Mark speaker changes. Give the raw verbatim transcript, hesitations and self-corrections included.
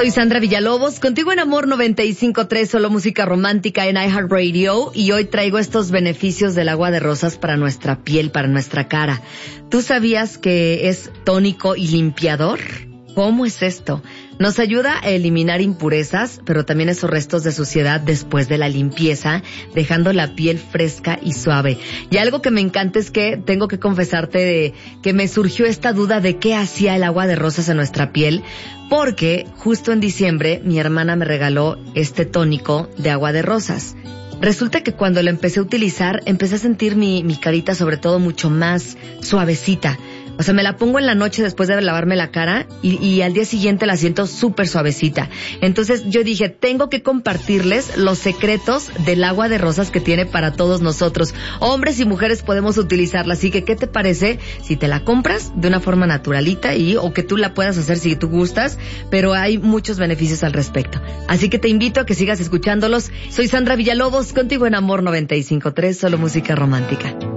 Speaker 1: Soy Sandra Villalobos, contigo en Amor noventa y cinco punto tres, solo música romántica en iHeartRadio, y hoy traigo estos beneficios del agua de rosas para nuestra piel, para nuestra cara. ¿Tú sabías que es tónico y limpiador? ¿Cómo es esto? Nos ayuda a eliminar impurezas, pero también esos restos de suciedad después de la limpieza, dejando la piel fresca y suave. Y algo que me encanta es que tengo que confesarte de que me surgió esta duda de qué hacía el agua de rosas en nuestra piel, porque justo en diciembre mi hermana me regaló este tónico de agua de rosas. Resulta que cuando lo empecé a utilizar, empecé a sentir mi, mi carita sobre todo mucho más suavecita. O sea, me la pongo en la noche después de lavarme la cara y, y al día siguiente la siento súper suavecita. Entonces yo dije, tengo que compartirles los secretos del agua de rosas que tiene para todos nosotros. Hombres y mujeres podemos utilizarla, así que ¿qué te parece si te la compras de una forma naturalita y o que tú la puedas hacer si tú gustas? Pero hay muchos beneficios al respecto. Así que te invito a que sigas escuchándolos. Soy Sandra Villalobos, contigo en Amor noventa y cinco punto tres, solo música romántica.